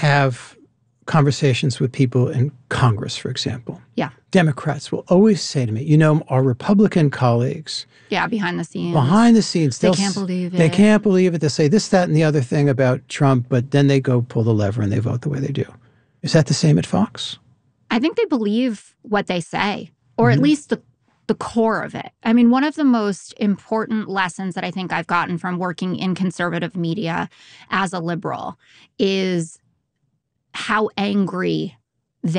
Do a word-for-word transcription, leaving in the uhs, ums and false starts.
have conversations with people in Congress, for example. Yeah. Democrats will always say to me, you know, our Republican colleagues. Yeah, behind the scenes. Behind the scenes. They can't believe it. They can't believe it. They'll say this, that, and the other thing about Trump, but then they go pull the lever and they vote the way they do. Is that the same at Fox? I think they believe what they say, or Mm-hmm. at least the the core of it. I mean, one of the most important lessons that I think I've gotten from working in conservative media as a liberal is how angry